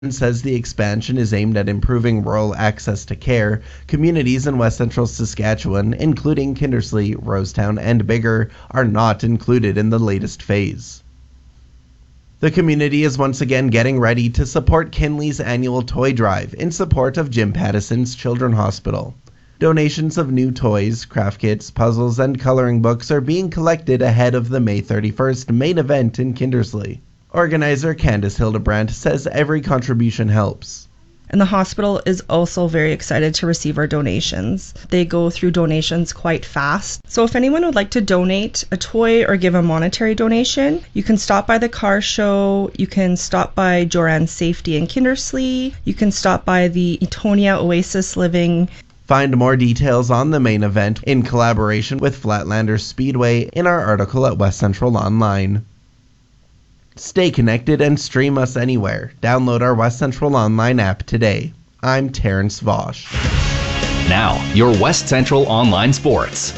says the expansion is aimed at improving rural access to care. Communities in West Central Saskatchewan, including Kindersley, Rosetown, and Biggar, are not included in the latest phase. The community is once again getting ready to support Kinley's annual toy drive in support of Jim Pattison's Children's Hospital. Donations of new toys, craft kits, puzzles, and coloring books are being collected ahead of the May 31st main event in Kindersley. Organizer Candice Hildebrandt says every contribution helps. And the hospital is also very excited to receive our donations. They go through donations quite fast. So if anyone would like to donate a toy or give a monetary donation, you can stop by the car show, you can stop by Joran Safety in Kindersley, you can stop by the Etonia Oasis Living. Find more details on the main event in collaboration with Flatlanders Speedway in our article at West Central Online. Stay connected and stream us anywhere. Download our West Central Online app today. I'm Terrence Vosch. Now, your West Central Online Sports.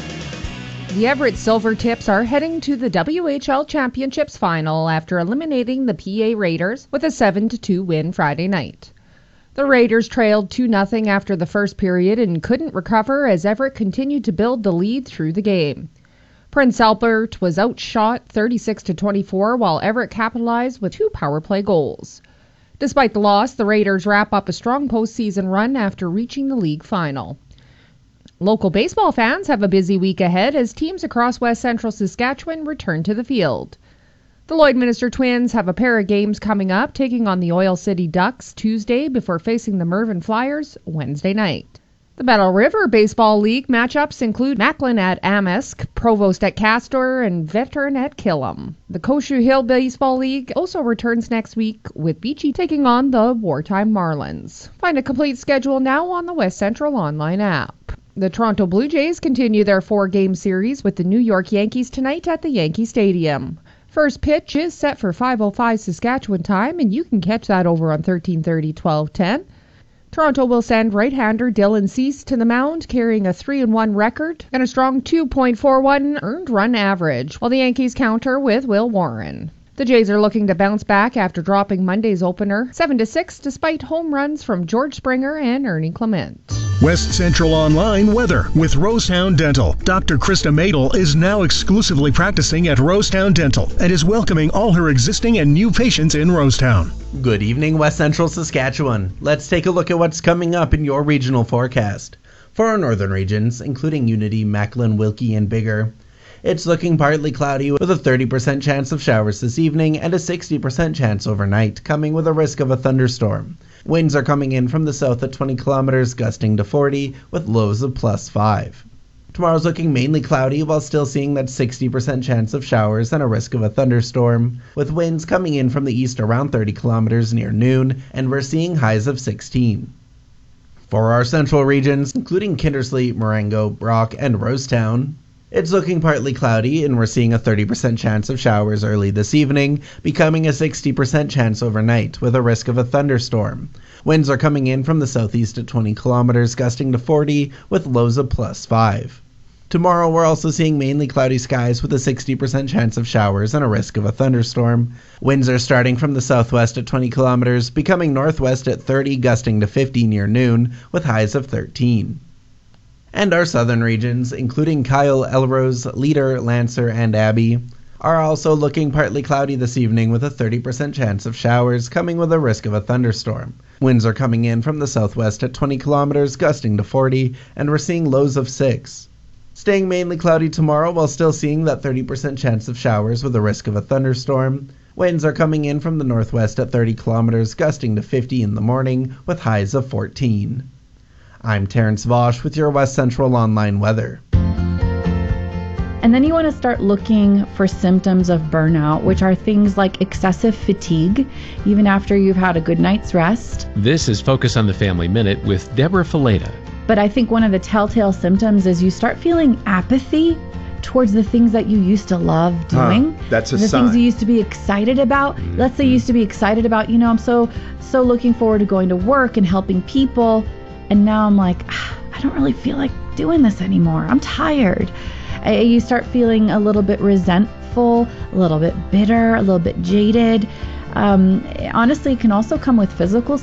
The Everett Silvertips are heading to the WHL Championships final after eliminating the PA Raiders with a 7-2 win Friday night. The Raiders trailed 2-0 after the first period and couldn't recover as Everett continued to build the lead through the game. Prince Albert was outshot 36-24 while Everett capitalized with 2 power play goals. Despite the loss, the Raiders wrap up a strong postseason run after reaching the league final. Local baseball fans have a busy week ahead as teams across West Central Saskatchewan return to the field. The Lloydminster Twins have a pair of games coming up, taking on the Oil City Ducks Tuesday before facing the Mervyn Flyers Wednesday night. The Battle River Baseball League matchups include Macklin at Amisk, Provost at Castor, and Veteran at Killam. The Koshu Hill Baseball League also returns next week with Beachy taking on the Wartime Marlins. Find a complete schedule now on the West Central Online app. The Toronto Blue Jays continue their 4-game series with the New York Yankees tonight at the Yankee Stadium. First pitch is set for 5:05 Saskatchewan time, and you can catch that over on 1330 1210. Toronto will send right-hander Dylan Cease to the mound, carrying a 3-1 record and a strong 2.41 earned run average, while the Yankees counter with Will Warren. The Jays are looking to bounce back after dropping Monday's opener 7-6 despite home runs from George Springer and Ernie Clement. West Central Online weather with Rosetown Dental. Dr. Krista Madel is now exclusively practicing at Rosetown Dental and is welcoming all her existing and new patients in Rosetown. Good evening, West Central Saskatchewan. Let's take a look at what's coming up in your regional forecast. For our northern regions, including Unity, Macklin, Wilkie, and Biggar, it's looking partly cloudy with a 30% chance of showers this evening and a 60% chance overnight, coming with a risk of a thunderstorm. Winds are coming in from the south at 20 kilometers, gusting to 40, with lows of +5. Tomorrow's looking mainly cloudy while still seeing that 60% chance of showers and a risk of a thunderstorm, with winds coming in from the east around 30 kilometers near noon, and we're seeing highs of 16. For our central regions, including Kindersley, Marengo, Brock, and Rosetown, it's looking partly cloudy, and we're seeing a 30% chance of showers early this evening, becoming a 60% chance overnight, with a risk of a thunderstorm. Winds are coming in from the southeast at 20 kilometers, gusting to 40, with lows of +5. Tomorrow, we're also seeing mainly cloudy skies with a 60% chance of showers and a risk of a thunderstorm. Winds are starting from the southwest at 20 kilometers, becoming northwest at 30, gusting to 50 near noon, with highs of 13. And our southern regions, including Kyle, Elrose, Leader, Lancer, and Abbey, are also looking partly cloudy this evening with a 30% chance of showers, coming with a risk of a thunderstorm. Winds are coming in from the southwest at 20 kilometers, gusting to 40, and we're seeing lows of 6. Staying mainly cloudy tomorrow while still seeing that 30% chance of showers with a risk of a thunderstorm. Winds are coming in from the northwest at 30 kilometers, gusting to 50 in the morning, with highs of 14. I'm Terrence Vosch with your West Central Online weather. And then you want to start looking for symptoms of burnout, which are things like excessive fatigue, even after you've had a good night's rest. This is Focus on the Family Minute with Deborah Fileta. But I think one of the telltale symptoms is you start feeling apathy towards the things that you used to love doing. That's a the sign. things you used to be excited about. Let's say you used to be excited about, I'm so looking forward to going to work and helping people. And now I'm like, I don't really feel like doing this anymore. I'm tired. You start feeling a little bit resentful, a little bit bitter, a little bit jaded. Honestly, it can also come with physical